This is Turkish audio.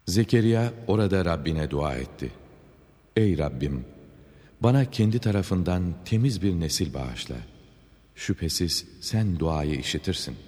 Zekeriya orada Rabbine dua etti. Ey Rabbim! Bana kendi tarafından temiz bir nesil bağışla. Şüphesiz sen duayı işitirsin.